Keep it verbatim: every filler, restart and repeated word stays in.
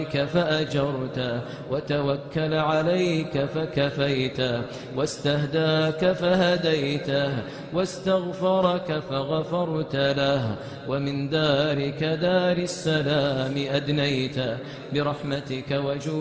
فأجرت وتوكل عليك فكفيت واستهداك فهديته واستغفرك فغفرت له ومن دارك دار السلام أدنيت برحمتك وجودك